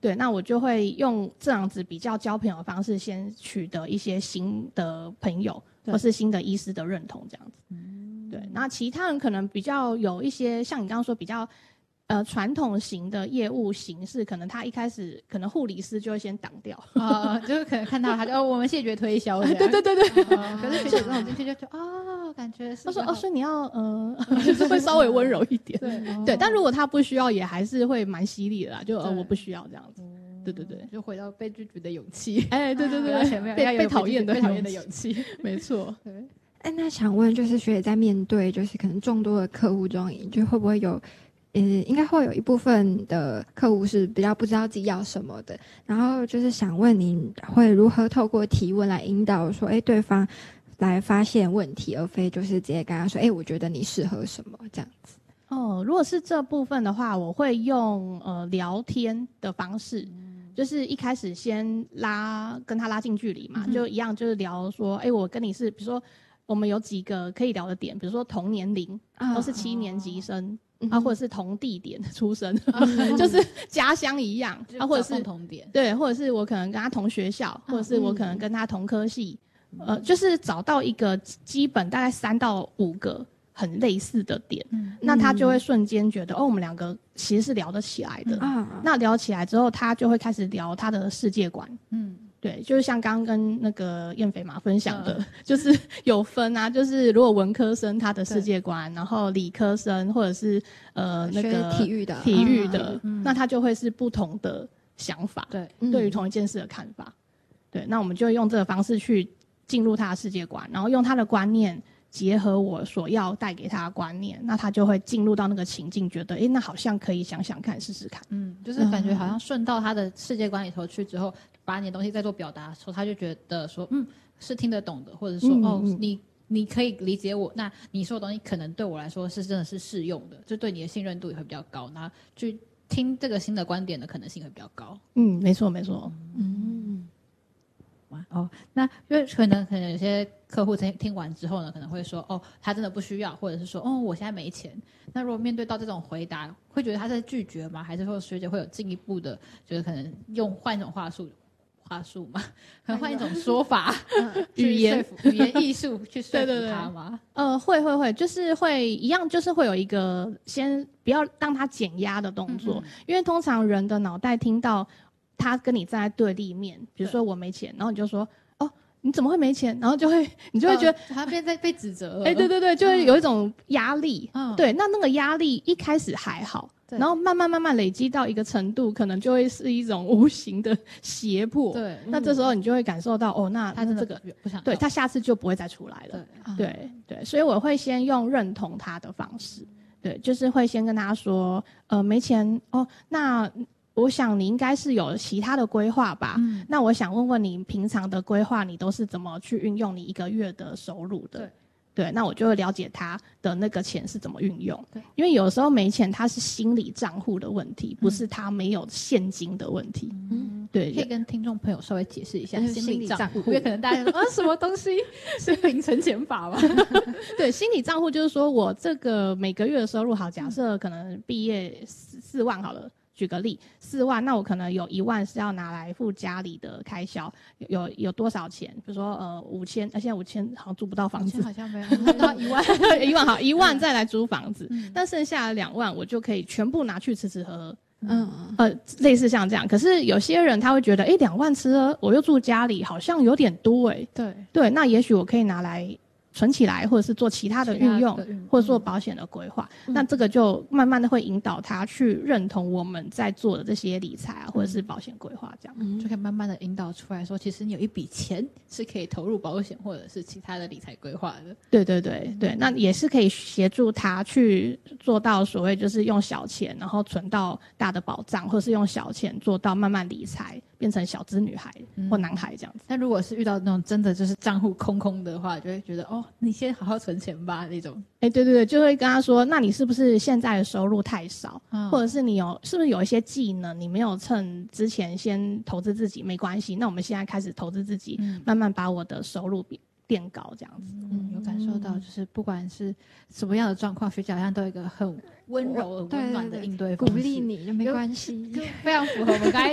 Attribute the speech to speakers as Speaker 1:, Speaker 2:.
Speaker 1: 对，那我就会用这样子比较交朋友的方式，先取得一些新的朋友或是新的医师的认同，这样子。对，那其他人可能比较有一些像你刚刚说比较传统型的业务形式，可能他一开始可能护理师就会先挡掉
Speaker 2: 就是可能看到他就我们谢绝推销
Speaker 1: 对对对对，
Speaker 2: 可是学姐这种进去就感觉是
Speaker 1: 他说所以你要就是会稍微温柔一点，对，但如果他不需要，也还是会蛮犀利的啦，就我不需要这样子。对对对，
Speaker 2: 就回到被拒绝的勇气。
Speaker 1: 对对对，
Speaker 2: 前面
Speaker 1: 被讨厌的
Speaker 2: 勇气，
Speaker 1: 没错。
Speaker 3: 那想问，就是学姐在面对就是可能众多的客户中，就会不会有应该会有一部分的客户是比较不知道自己要什么的，然后就是想问你会如何透过提问来引导说对方来发现问题，而非就是直接跟他说我觉得你适合什么这样子。
Speaker 1: 如果是这部分的话，我会用聊天的方式，就是一开始先跟他拉近距离嘛，就一样就是聊说我跟你是比如说我们有几个可以聊的点，比如说同年龄都是7年级生或者是同地点出生就是家乡一样或者是
Speaker 2: 共同点，
Speaker 1: 对，或者是我可能跟他同学校或者是我可能跟他同科系就是找到一个基本大概3到5个很类似的点那他就会瞬间觉得我们两个其实是聊得起来的那聊起来之后他就会开始聊他的世界观对，就是像刚刚跟那个燕飞嘛分享的就是有分啊，就是如果文科生他的世界观然后理科生或者是那个体育的那他就会是不同的想法对于同一件事的看法对，那我们就会用这个方式去进入他的世界观然后用他的观念结合我所要带给他的观念那他就会进入到那个情境觉得那好像可以想想看试试看
Speaker 2: 就是感觉好像顺到他的世界观里头去之后把你的东西再做表达的时候他就觉得说是听得懂的或者说你可以理解我那你说的东西可能对我来说是真的是适用的就对你的信任度也会比较高然后去听这个新的观点的可能性会比较高
Speaker 1: 没错没错
Speaker 2: 那因为可能有些客户听完之后呢可能会说他真的不需要或者是说我现在没钱那如果面对到这种回答会觉得他在拒绝吗还是说学姐会有进一步的就是可能换一种话术嘛可能换一种说法语言艺术去说服他吗
Speaker 1: 会就是会一样就是会有一个先不要让他减压的动作因为通常人的脑袋听到他跟你站在对立面比如说我没钱然后你就说你怎么会没钱然后你就会觉得
Speaker 2: 他被指责了
Speaker 1: 对对对就会有一种压力对那个压力一开始还好然后慢慢累积到一个程度可能就会是一种无形的胁迫对那这时候你就会感受到那他这个
Speaker 2: 不想
Speaker 1: 对他下次就不会再出来了对对所以我会先用认同他的方式对就是会先跟他说没钱那我想你应该是有其他的规划吧那我想问问你平常的规划你都是怎么去运用你1个月的收入的对那我就会了解他的那个钱是怎么运用因为有时候没钱他是心理账户的问题不是他没有现金的问题对
Speaker 2: 可以跟听众朋友稍微解释一下心理账户因为可能大家说什么东西是零存钱法吗
Speaker 1: 对心理账户就是说我这个每个月的收入好假设可能毕业4万好了举个例4万那我可能有1万是要拿来付家里的开销有多少钱比如说5000现在5000好像租不到房子
Speaker 2: 好像没有1万
Speaker 1: 1万好1万再来租房子但剩下的2万我就可以全部拿去吃吃喝喝类似像这样可是有些人他会觉得2万吃喝我又住家里好像有点多对那也许我可以拿来存起来或者是做其他的运用或者做保险的规划那这个就慢慢的会引导他去认同我们在做的这些理财或者是保险规划这样
Speaker 2: 就可以慢慢的引导出来说其实你有一笔钱是可以投入保险或者是其他的理财规划的
Speaker 1: 对对对对那也是可以协助他去做到所谓就是用小钱然后存到大的保障或者是用小钱做到慢慢理财变成小资女孩或男孩这样子
Speaker 2: 但如果是遇到那种真的就是账户空空的话就会觉得你先好好存钱吧那种
Speaker 1: 对对对就会跟他说那你是不是现在的收入太少或者是你是不是有一些技能你没有趁之前先投资自己没关系那我们现在开始投资自己慢慢把我的收入变高这样子
Speaker 2: 有感受到就是不管是什么样的状况学姐好像都有一个很温柔温暖的应对方式
Speaker 3: 鼓励你就没关系
Speaker 2: 就非常符合我们刚才